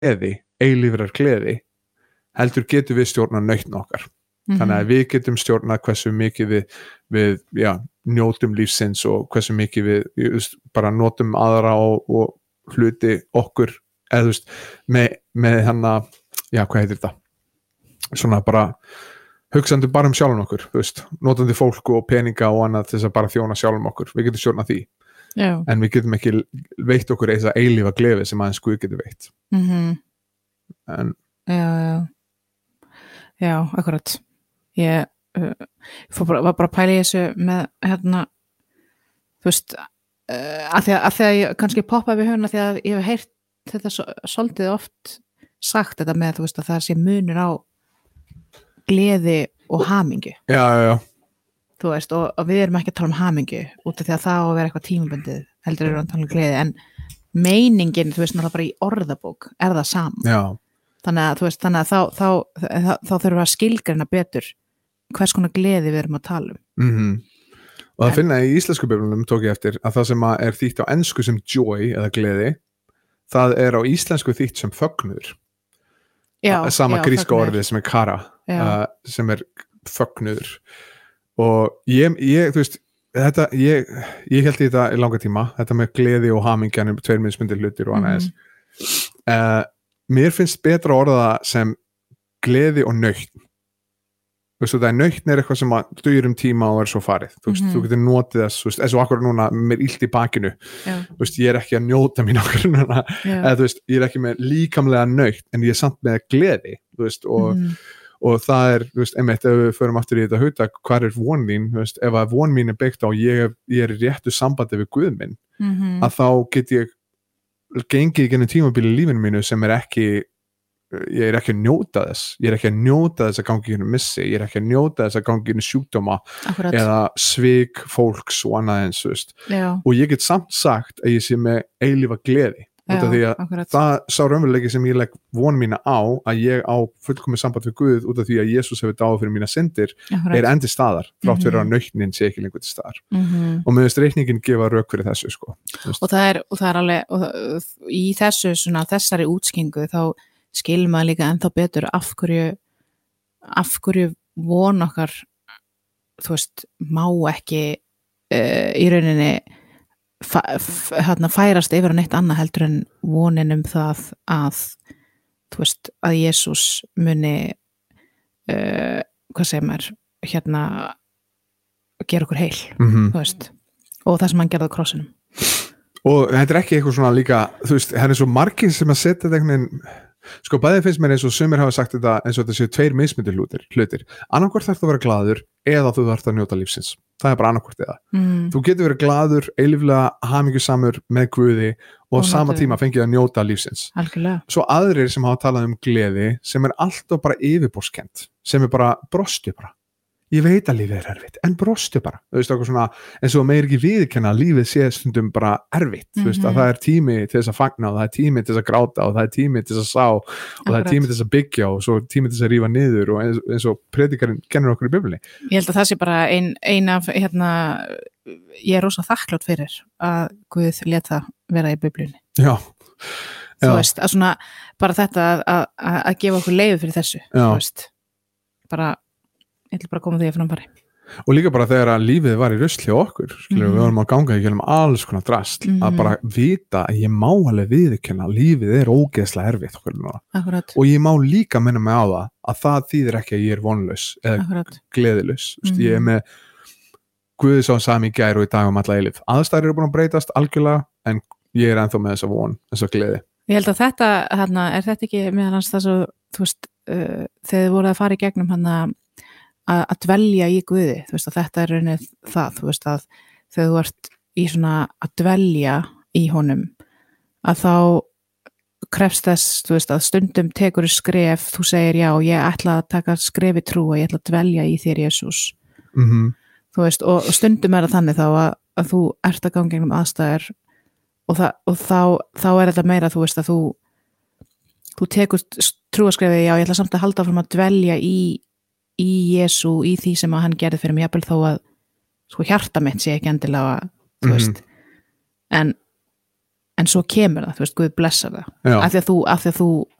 gleði, eilífrar gleði, heldur getum við stjórnað nautn okkar. Þannig að við getum stjórnað hversu mikið við njótum lífsins og hversu mikið við bara notum aðra og hluti okkur eða með hana, hvað heitir þetta? Svona bara hugsandi bara sjálfum okkur, notandi fólk og peninga og annað til þess að bara þjóna sjálfum okkur. Við getum stjórnað því. Já. En við getum ekki veitt okkur þessa eilífa gleði sem aðeins Guð getur veitt. En Já, akkurat. Ég var bara að pæla í þessu með að því að ég kannski poppaði við höfuna því að ég hef heyrt þetta svolítið oft sagt þetta með að það sé munur á gleði og hamingju. Já. Og við erum ekki að tala um hamingju út af því að það á að vera eitthvað tímabundið heldur erum að tala um gleði en meiningin, náttúrulega bara í orðabók er það sama. Já. Þannig að þá þurfum við að skilgreina betur hvers konar gleði við erum að tala um. Og það finna í íslensku biblíunum tók ég eftir að það sem er þýtt á ensku sem joy eða gleði, það er á íslensku þýtt sem fögnuður. Sama gríska orðið sem er kara, sem er fögnuður. Og ég held í þetta í langa tíma, þetta með gleði og hamingjan tveir mismundir hlutir og annað. Mér finnst betra að orða það sem gleði og nautn. Það er nautn eitthvað sem að dugir tíma og er svo farið. Þú getur notið þess, eins og akkur núna mér illt í bakinu. Ég er ekki að njóta mín okkur núna. Ég er ekki með líkamlega nautn, en ég er samt með gleði. Og það er, einmitt, ef við förum aftur í þetta hugtak, hvað er von þín? Ef að von mín er byggt á ég er í réttu sambandi við Guð minn, að þá get ég gengið gennum tímabili í lífinu mínu sem er ekki, ég er ekki að njóta þess, ég er ekki að njóta þess að gangi hérna missi, ég er ekki að njóta þess að gangi hérna sjúkdóma eða svik fólks og annað eins, og ég get samt sagt að ég sé með eilífa gleði, út af því að það sá raunveruleiki sem ég legg von mína á að ég á fullkomið samband við Guð út af því að Jesús hefur dáið fyrir mína syndir er endi staðar, þrátt fyrir að nautnin sé ekki lengur til staðar og með þess reikningin gefa rök fyrir þessu og það er alveg og í þessu þessari útskýringu þá skilur maður líka ennþá betur af hverju von okkar má ekki í rauninni færast yfir á neitt annað heldur en vonin það að að Jesús muni hvað segir maður gera okkur heil og það sem hann gerði á krossinum og þetta er ekki eitthvað svona líka það er svo margir sem að setja þetta einhvern veginn bæði finnst mér eins og sumir hafa sagt þetta eins og þetta séu tveir mismundir hlutir annarkvort þarf það að vera glaður eða þú þarf að njóta lífsins það er bara annarkvort eða þú getur verið glaður, eilíflega hamingjusamur með Guði og sama tíma fengið að njóta lífsins algjörlega. Svo aðrir sem hafa talað um gleði sem er alltaf bara yfirborðskennt sem er bara brostu bara ég veit að lífið er erfitt, en brostu bara svona, eins og meir ekki viðurkenna að lífið sé stundum bara erfitt að það er tími til þess að fagna og það er tími til þess að gráta og það er tími til þess að sá og það er tími til þess að byggja og svo tími til þess að rífa niður og eins og predikarinn kennur okkur í Biblíunni. Ég held að það sé bara ein af ég er rosa þakklátt fyrir að Guð lét það vera í Biblíunni. Já. Þú veist, að svona bara þetta að gefa okkur leyfi fyrir þessu, þú veist bara ég ætla bara að koma því að framfæri. Og líka bara þegar að lífið var í rusli hjá okkur, við vorum að ganga í gegnum alls konar drast, að bara vita að ég má alveg viðurkenna að lífið er ógeðslega erfitt okkur núna. Akkurat. Og ég má líka minna mig á það þýðir ekki að ég er vonlaus eða gleðilaus. Ég er með Guði sá sami í gær og í dag alla eilífð. Aðstæður eru búin að breytast algjörlega, en ég er ennþá með þessa von, þessa gleði. Ég held að þetta, er þetta ekki meðal hans þess að, þú veist, þegar þið voruð að fara í gegnum að dvelja í Guði, þú veist að þetta er raunnið það, þú veist að þegar þú ert í svona að dvelja í honum, að þá krefst þess, þú veist að stundum tekur skref, þú segir já, ég ætla að taka skref í trú og ég ætla að dvelja í þér Jesús þú veist, og stundum er það þannig þá að þú ert að ganga gegnum aðstæður og þá er þetta meira, þú veist að þú tekur trúaskrefi, já, ég ætla samt að halda áfram að dvelja í Jesú, í því sem að hann gerði fyrir mig, jafnvel þó að sko hjarta mitt sé ekki endilega, þú veist en en svo kemur það, þú veist, Guð blessar það af því að þú